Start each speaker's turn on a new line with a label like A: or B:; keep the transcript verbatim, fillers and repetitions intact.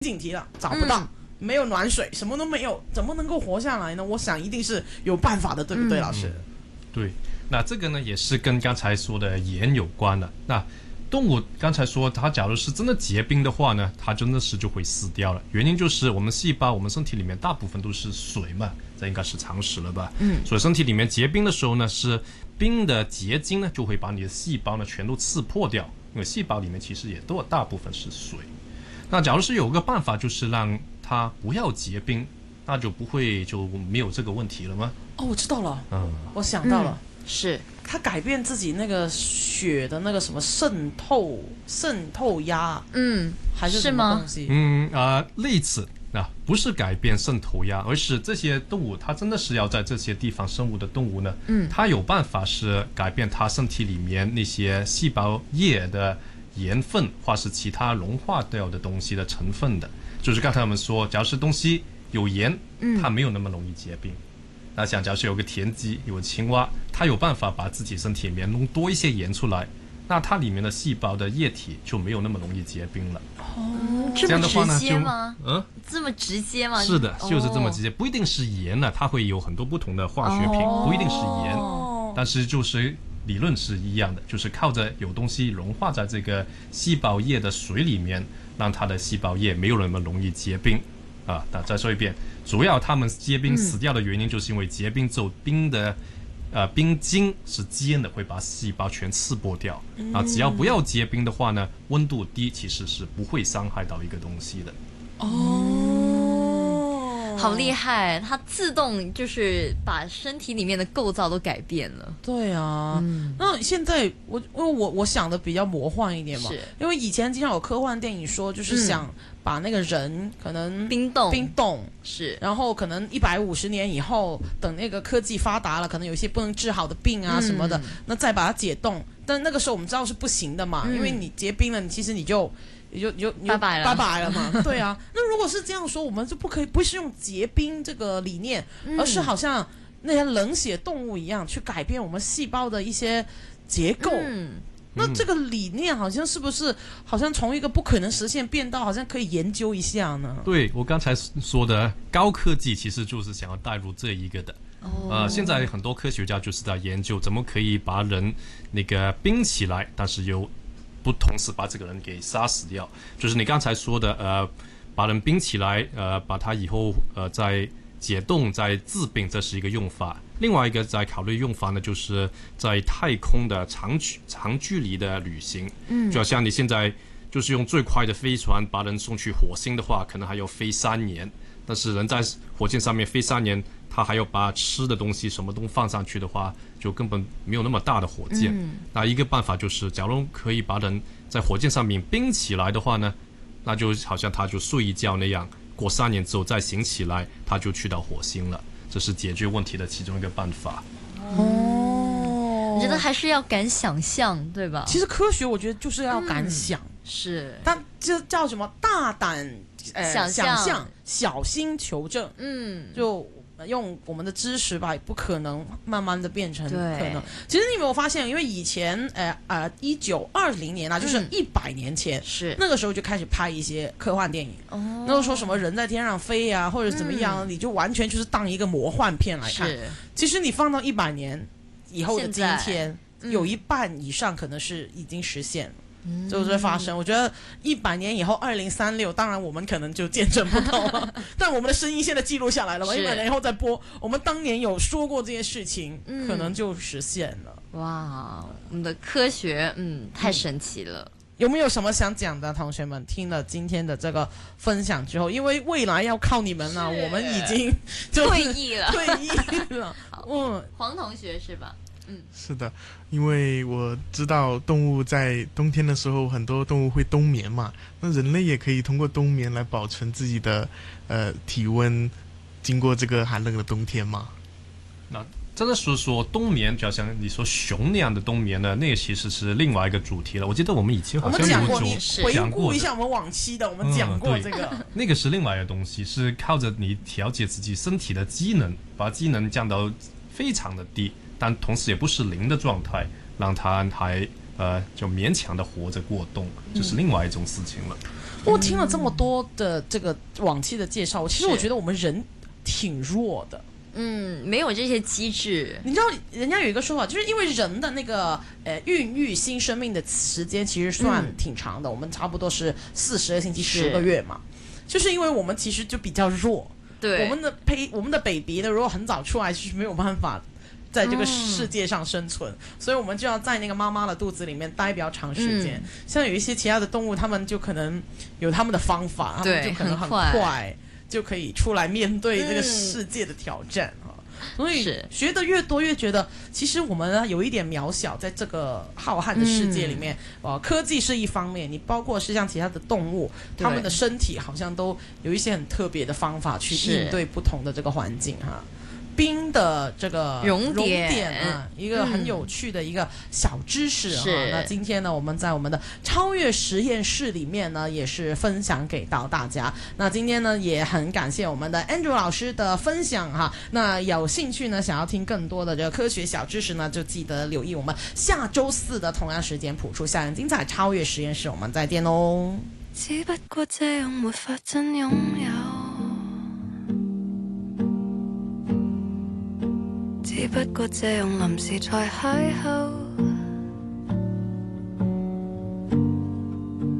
A: 紧急了，找不到。嗯，没有暖水，什么都没有，怎么能够活下来呢？我想一定是有办法的，对不对，老师？
B: 嗯、对，那这个呢也是跟刚才说的盐有关的。那动物刚才说，它假如是真的结冰的话呢，它真的是就会死掉了。原因就是我们细胞，我们身体里面大部分都是水嘛，这应该是常识了吧？嗯，所以身体里面结冰的时候呢，是冰的结晶呢就会把你的细胞呢全都刺破掉，因为细胞里面其实也都有大部分是水。那假如是有个办法，就是让它不要结冰，那就不会就没有这个问题了吗？
A: 哦，我知道了，嗯，我想到了，
C: 嗯、是
A: 它改变自己那个血的那个什么渗透渗透压，
C: 嗯，
A: 还是什么东西？
B: 嗯啊、呃，类似啊，不是改变渗透压，而是这些动物它真的是要在这些地方生物的动物呢，嗯，它有办法是改变它身体里面那些细胞液的盐分或是其他融化掉的东西的成分的，就是刚才我们说，假如是东西有盐，它没有那么容易结冰。嗯、那像假如是有个田鸡，有个青蛙，它有办法把自己身体里面弄多一些盐出来，那它里面的细胞的液体就没有那么容易结冰了。
C: 哦，这么直接吗？嗯，这么直接吗？
B: 是的，就是这么直接，不一定是盐呢，它会有很多不同的化学品，哦、不一定是盐，但是就是理论是一样的，就是靠着有东西融化在这个细胞液的水里面，让它的细胞液没有那么容易结冰啊。那再说一遍，主要它们结冰死掉的原因，就是因为结冰之后冰的呃冰晶是尖的，会把细胞全刺破掉。啊，只要不要结冰的话呢，温度低其实是不会伤害到一个东西的。
C: 哦，好厉害！它自动就是把身体里面的构造都改变了。
A: 对啊，嗯、那现在我因为我我想的比较魔幻一点嘛，因为以前经常有科幻电影说，就是想把那个人可能
C: 冰冻
A: 冰冻
C: 是，
A: 然后可能一百五十年以后，等那个科技发达了，可能有一些不能治好的病啊什么的，嗯、那再把它解冻。但那个时候我们知道是不行的嘛，嗯、因为你结冰了，你其实你就。你就你就你就
C: 拜拜了，
A: 拜拜了嘛。对啊，那如果是这样说，我们就不可以不是用结冰这个理念，嗯、而是好像那些冷血动物一样，去改变我们细胞的一些结构。嗯、那这个理念好像是不是好像从一个不可能实现变到好像可以研究一下呢？
B: 对，我刚才说的高科技其实就是想要带入这一个的。哦、呃，现在很多科学家就是在研究怎么可以把人那个冰起来，但是又不同时把这个人给杀死掉，就是你刚才说的，呃，把人冰起来，呃，把他以后呃再解冻、再治病，这是一个用法。另外一个在考虑用法呢，就是在太空的长距长距离的旅行，嗯，就好像你现在就是用最快的飞船把人送去火星的话，可能还要飞三年，但是人在火箭上面飞三年，他还要把吃的东西什么东西放上去的话，就根本没有那么大的火箭。嗯、那一个办法就是，假如可以把人在火箭上面冰起来的话呢，那就好像他就睡一觉那样，过三年之后再醒起来，他就去到火星了。这是解决问题的其中一个办法。
C: 哦，我觉得还是要敢想象，对吧？
A: 其实科学我觉得就是要敢想，嗯、
C: 是，
A: 但这叫什么？大胆、呃、
C: 想象，
A: 想象，小心求证。嗯，就。用我们的知识吧，不可能慢慢的变成可能。其实你有没有发现，因为以前呃呃一九二零年啊，嗯、就是一百年前，
C: 是
A: 那个时候就开始拍一些科幻电影。哦，那时候说什么人在天上飞啊，或者怎么样，嗯、你就完全就是当一个魔幻片来看。
C: 是，
A: 其实你放到一百年以后的今天，嗯、有一半以上可能是已经实现了。就会发生，我觉得一百年以后，二零三六，当然我们可能就见证不到了，但我们的声音现在记录下来了嘛，一百年以后再播，我们当年有说过这些事情，嗯、可能就实现了。
C: 哇，我们的科学，嗯，太神奇了。嗯、
A: 有没有什么想讲的，同学们？听了今天的这个分享之后，因为未来要靠你们了，我们已经
C: 退役了，
A: 退役了。
C: 嗯，黄同学是吧？嗯，
D: 是的，因为我知道动物在冬天的时候，很多动物会冬眠嘛，那人类也可以通过冬眠来保存自己的呃体温，经过这个寒冷的冬天嘛。
B: 那真的是说冬眠，就好像你说熊那样的冬眠呢，那个其实是另外一个主题了。我记得我们以前好像有
A: 讲过，
B: 你
A: 回顾一下我们往期的，我们讲过这个。
B: 嗯、那个是另外一个东西，是靠着你调节自己身体的机能，把机能降到非常的低。但同时也不是零的状态，让它还呃就勉强的活着过冬，这、就是另外一种事情了。
A: 我听了这么多的这个往期的介绍，其实我觉得我们人挺弱的。
C: 嗯，没有这些机制。
A: 你知道，人家有一个说法，就是因为人的那个呃孕育新生命的时间其实算挺长的，嗯、我们差不多是四十个星期、十个月嘛。就是因为我们其实就比较弱，
C: 对，
A: 我们的胚、我们的 baby 呢，如果很早出来，是没有办法在这个世界上生存，嗯、所以我们就要在那个妈妈的肚子里面待比较长时间。嗯、像有一些其他的动物，他们就可能有他们的方法，他们就可能很快就可以出来面对这个世界的挑战啊。嗯、所以学得越多，越觉得其实我们有一点渺小，在这个浩瀚的世界里面，嗯、呃，科技是一方面，你包括是像其他的动物，他们的身体好像都有一些很特别的方法去应对不同的这个环境哈。冰的这个
C: 熔点,
A: 点啊，一个很有趣的一个小知识啊。
C: 嗯、
A: 那今天呢，我们在我们的超越实验室里面呢，也是分享给到大家。那今天呢，也很感谢我们的 Andrew 老师的分享哈。那有興趣呢，想要聽更多的這個科學小知識呢，就記得留意我們下周四的同樣時間譜出校園精彩超越實驗室，我們再見哦。只不過這樣沒法真擁有。只不過這樣臨時才邂逅。